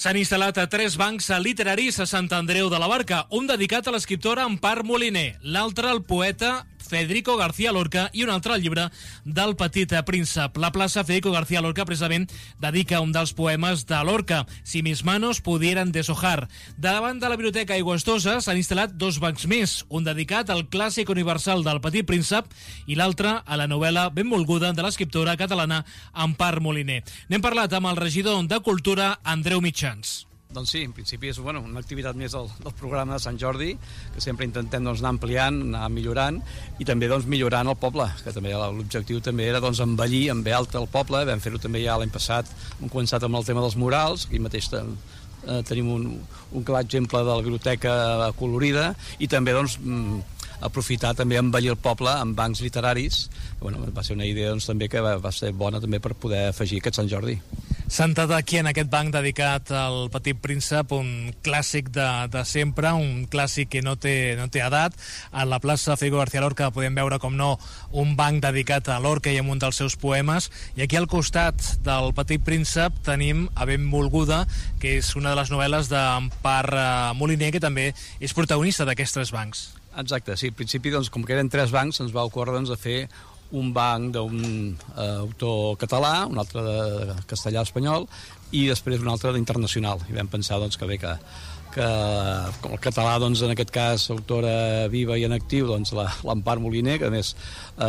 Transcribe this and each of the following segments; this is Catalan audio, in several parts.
S'han instal·lat a 3 bancs literaris a Sant Andreu de la Barca, un dedicat a l'escriptora Empar Moliner, l'altre al poeta Federico García Lorca i un altre al llibre del Petit Príncep. La plaça Federico García Lorca precisament dedica un dels poemes de Lorca, Si mis manos pudieran deshojar. Davant de la Biblioteca Aigüestosa s'han instal·lat 2 bancs més, un dedicat al clàssic universal del Petit Príncep i l'altre a la novel·la benvolguda de l'escriptora catalana Empar Moliner. N'hem parlat amb el regidor de Cultura, Andreu Mitjans. Doncs sí, en principi és una activitat més del programa de Sant Jordi, que sempre intentem anar ampliant, anar millorant, i també millorant el poble, que també l'objectiu també era embellir, embellir el poble. Vam fer-ho també ja l'any passat, hem començat amb el tema dels murals, aquí mateix tenim un clar exemple de la biblioteca colorida, i també aprofitar també embellir el poble amb bancs literaris. Va ser una idea també que va ser bona també per poder afegir aquest Sant Jordi. Sentat aquí en aquest banc dedicat al Petit Príncep, un clàssic de sempre, un clàssic que no té edat. A la plaça Federico García Lorca podem veure, com no, un banc dedicat a Lorca i a un dels seus poemes, i aquí al costat del Petit Príncep tenim a Benvolguda, que és una de les novel·les d'Empar Moliner, que també és protagonista d'aquests 3 bancs. Exacte, sí, al principi com que eren 3 bancs ens va ocórrer de fer un banc d'un autor català, un altre de castellà-espanyol i després un altre d'internacional, i vam pensar que bé que com el català, en aquest cas autora viva i en actiu, l'Empar Moliner, que a més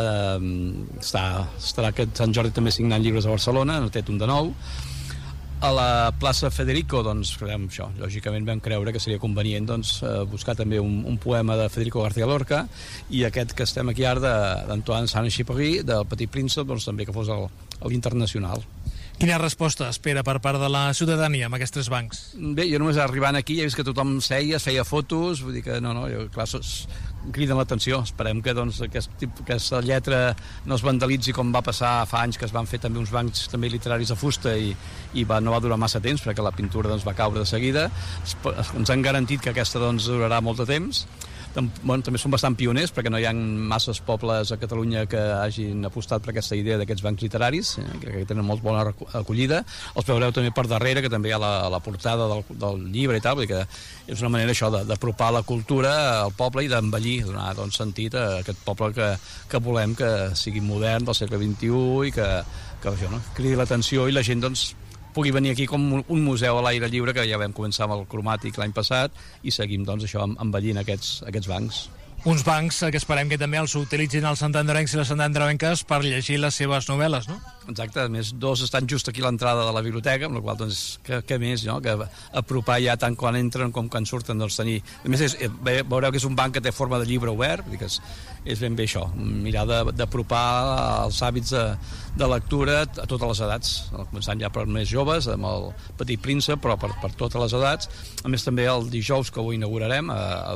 estarà aquest Sant Jordi també signant llibres a Barcelona, n'ha tret un de nou. A la plaça Federico, lògicament vam creure que seria convenient buscar també un poema de Federico García Lorca, i aquest que estem aquí ara d'Antoine Saint-Exupéry, del Petit Príncep, també que fos l'internacional. Quina resposta espera per part de la ciutadania amb aquests 3 bancs? Bé, jo només arribant aquí he vist que tothom seia, feia fotos, vull dir que clar, criden l'atenció. Esperem que aquesta lletra no es vandalitzi com va passar fa anys, que es van fer també uns bancs també literaris de fusta i no va durar massa temps perquè la pintura va caure de seguida. Ens han garantit que aquesta durarà molt de temps. També són bastant pioners perquè no hi ha masses pobles a Catalunya que hagin apostat per aquesta idea d'aquests bancs literaris, que tenen molt bona acollida. Els veureu també per darrere, que també hi ha la portada del llibre i tal, vull dir que és una manera d'apropar la cultura al poble i d'embellir, donar sentit a aquest poble que volem que sigui modern, del segle XXI, i que cridi l'atenció i la gent pugui venir aquí com un museu a l'aire lliure, que ja vam començar amb el cromàtic l'any passat, i seguim embellint aquests bancs. Uns bancs que esperem que també els utilitzin els santandreuencs i les santandreuenques per llegir les seves novel·les, no? Exacte, a més 2 estan just aquí a l'entrada de la biblioteca, amb la qual que més, que apropar ja tant quan entren com quan surten, tenir... A més, veureu que és un banc que té forma de llibre obert, vull dir que és ben bé això, mirar d'apropar els hàbits de lectura a totes les edats, començant ja per més joves, amb el Petit Príncep, però per totes les edats. A més, també el dijous, que ho inaugurarem a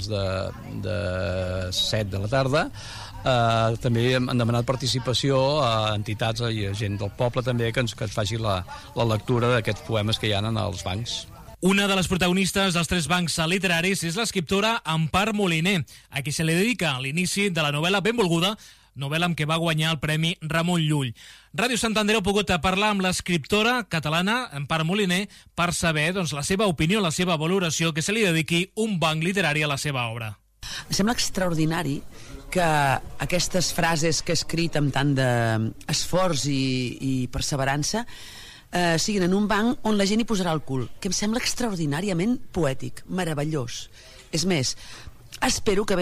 2:45 de la tarda, també hem demanat participació a entitats i a gent del poble també que ens faci la lectura d'aquests poemes que hi ha en els bancs. Una de les protagonistes dels 3 bancs literaris és l'escriptora Empar Moliner, a qui se li dedica l'inici de la novel·la Benvolguda, novel·la amb què va guanyar el Premi Ramon Llull. Ràdio Sant Andreu ha pogut parlar amb l'escriptora catalana Empar Moliner per saber la seva opinió, la seva valoració, que se li dediqui un banc literari a la seva obra. Em sembla extraordinari que aquestes frases que he escrit amb tant d'esforç i perseverança siguin en un banc on la gent hi posarà el cul, que em sembla extraordinàriament poètic, meravellós. És més, espero que